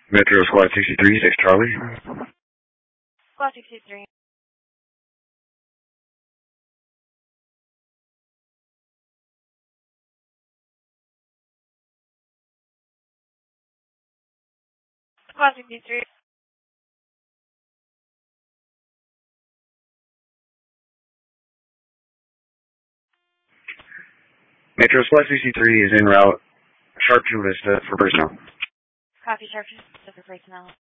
Metro Squad 63, 6 Charlie. Squad 63. Squad 63. Metro Squad 63 is en route. Sharp Vista for personnel. Copy, Sharp for personnel.